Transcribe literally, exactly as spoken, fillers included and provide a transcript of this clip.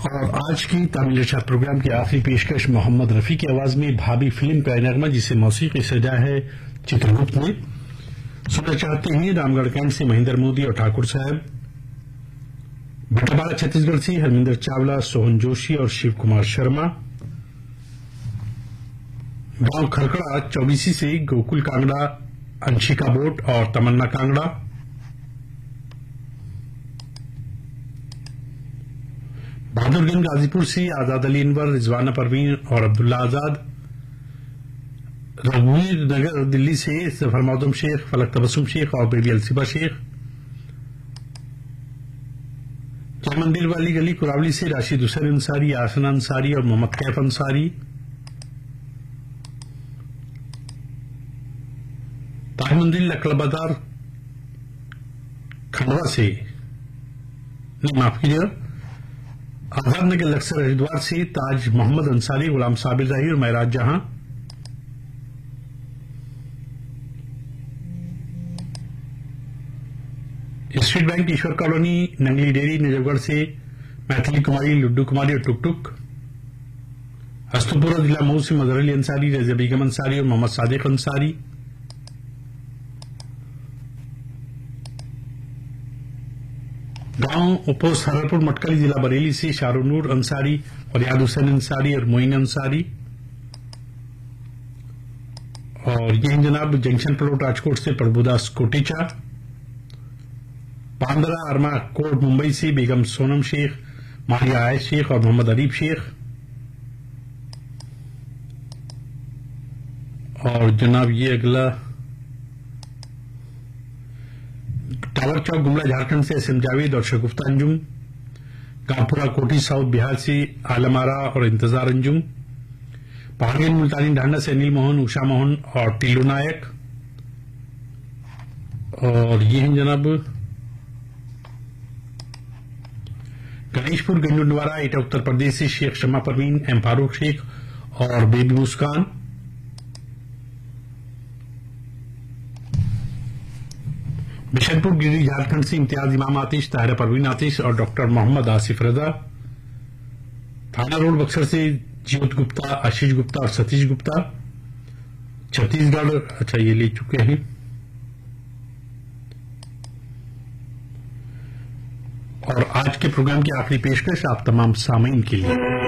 और आज की तामिल इरशाद प्रोग्राम की आखिरी पेशकश मोहम्मद रफी की आवाज में भाभी फिल्म का नगमा, जिसे मौसीकी सजा है चित्रगुप्त ने। सुनना चाहते हैं रामगढ़ कैंट से महेंद्र मोदी और ठाकुर साहब, बटापाड़ा छत्तीसगढ़ से हरमिंदर चावला, सोहन जोशी और शिव कुमार शर्मा, गांव खरकड़ा चौबीसी से गोकुल कांगड़ा, अंशिका बोट और तमन्ना कांगड़ा, बहादुरगंज गाजीपुर से आजाद अली अनवर, रिजवाना परवीन और अब्दुल्ला आजाद, रघुवीर नगर दिल्ली से सफर मौदम शेख, फलक तबस्सुम शेख और बेबी अलसिबा शेख, जय मंदिर वाली गली कुरावली से राशिद हुसैन अंसारी, आसना अंसारी और मोहम्मद कैफ अंसारी, ताज मंदिर लकड़ा बाजार खंडवा से, नहीं माफ कीजिएगा, आजाद नगर लक्सर हरिद्वार से ताज मोहम्मद अंसारी, गुलाम साबिर जाहिर और महराज जहां, स्टेट बैंक ईश्वर कॉलोनी नंगली डेरी नजफगढ़ से मैथिली कुमारी, लुड्डू कुमारी और टुकटुक, हस्तपुरा जिला मऊ से मजहर अली अंसारी, रज़िया बेगम अंसारी और मोहम्मद सादिक अंसारी, गांव उपोस हररपुर मटकली जिला बरेली से शाहरुनूर अंसारी और याद हुसैन अंसारी और मोइन अंसारी, और यह जनाब जंक्शन प्लॉट राजकोट से प्रभुदास कोटेचा, पांदरा अरमा कोट मुंबई से बेगम सोनम शेख, मारिया आयश शेख और मोहम्मद अरीब शेख, और जनाब ये अगला टावर चौक गुमला झारखंड से एस एम जावेद और शगुफ्ता अंजुम, कानपुरा कोठी साउथ बिहार से आलम आरा और इंतजार अंजुम, पहाड़गंज मुल्तानी ढांडा से अनिल मोहन, उषा मोहन और टिल्लू नायक, और ये हैं जनाब गणेशपुर गंजुंडवारा एटा उत्तर प्रदेश से शेख शमा परवीन, एम फारूक शेख और बेबी मुस्कान, बिशनपुर गिरी झारखंड से इम्तियाज इमाम आतिश, ताहिरा परवीन आतिश और डॉक्टर मोहम्मद आसिफ रजा, थाना रोड बक्सर से जीवत गुप्ता, आशीष गुप्ता और सतीश गुप्ता, छत्तीसगढ़, अच्छा ये ले चुके हैं, और आज के प्रोग्राम की आखिरी पेशकश आप तमाम सामीन के लिए।